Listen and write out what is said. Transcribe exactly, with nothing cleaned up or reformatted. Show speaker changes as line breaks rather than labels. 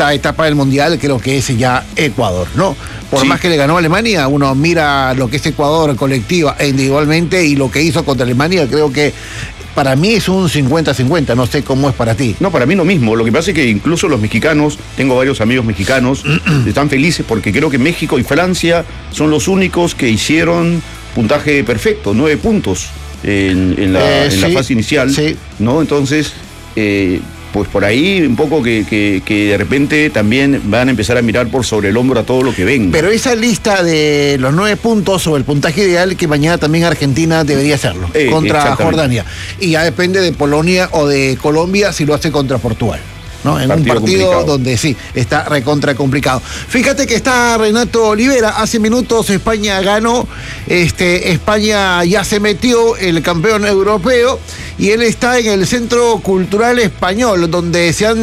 esta etapa del Mundial creo que es ya Ecuador, ¿no? Por
Sí.
más que le ganó a Alemania, uno mira lo que es Ecuador colectiva e individualmente y lo que hizo contra Alemania, creo que para mí es un cincuenta cincuenta, no sé cómo es para ti.
No, para mí lo mismo. Lo que pasa es que incluso los mexicanos, tengo varios amigos mexicanos, están felices porque creo que México y Francia son los únicos que hicieron puntaje perfecto, nueve puntos en, en, la,
Eh,
en
sí,
la fase inicial,
sí.
¿no? Entonces, eh, pues por ahí un poco que, que, que de repente también van a empezar a mirar por sobre el hombro a todo lo que venga.
Pero esa lista de los nueve puntos o el puntaje ideal que mañana también Argentina debería hacerlo
Eh,
contra
exactamente.
Jordania. Y ya depende de Polonia o de Colombia si lo hace contra Portugal, ¿no? En
Partido
un partido
complicado.
donde sí, está recontra complicado. Fíjate que está Renato Olivera, hace minutos España ganó, este, España ya se metió el campeón europeo y él está en el Centro Cultural Español, donde se han